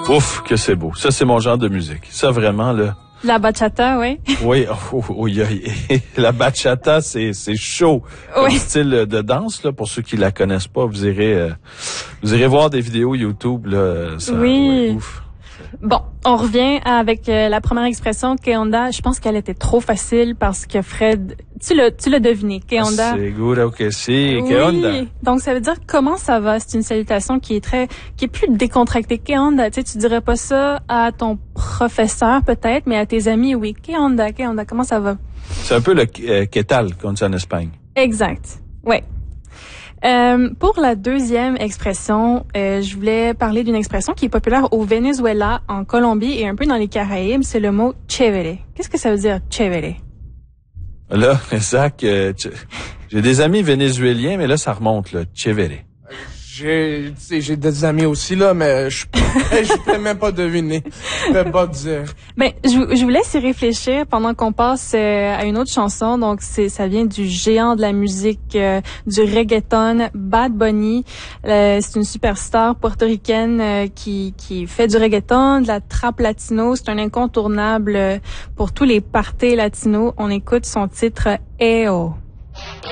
Ouf, que c'est beau. Ça, c'est mon genre de musique. Ça, vraiment, là. La bachata, oui. Oui, la bachata, c'est chaud. Comme style de danse, là. Pour ceux qui la connaissent pas, vous irez voir des vidéos YouTube, là. Ça, oui. Ouais, ouf. Bon, on revient avec la première expression, ¿Qué onda? Je pense qu'elle était trop facile parce que Fred, tu l'as deviné, ¿Qué onda? Seguro que sí, oui. ¿Qué onda? Donc ça veut dire comment ça va? C'est une salutation qui est plus décontractée. ¿Qué onda? Tu sais, tu dirais pas ça à ton professeur peut-être, mais à tes amis, oui. ¿Qué onda? ¿Qué onda? Comment ça va? C'est un peu le ¿Qué tal? Qu'on dit en Espagne. Exact. Ouais. Pour la deuxième expression, je voulais parler d'une expression qui est populaire au Venezuela, en Colombie et un peu dans les Caraïbes. C'est le mot chévere. Qu'est-ce que ça veut dire, chévere? Là, Zach, j'ai des amis vénézuéliens, mais là, ça remonte, là, chévere. J'ai des amis aussi, là, mais je peux même pas deviner. Je peux pas dire. Ben, je vous laisse y réfléchir pendant qu'on passe à une autre chanson. Donc, ça vient du géant de la musique, du reggaeton, Bad Bunny. C'est une superstar portoricaine qui fait du reggaeton, de la trap latino. C'est un incontournable pour tous les parties latinos. On écoute son titre EO.